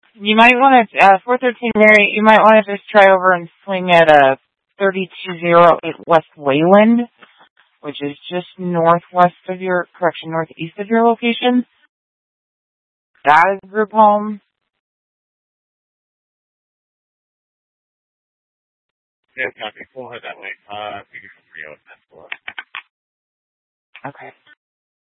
You might want to, 413 Mary, you might want to just try over and swing at 3208 West Wayland, which is just northeast of your location. That is group home. Yeah, copy. We'll head that way. You can 30 that's for us. Okay.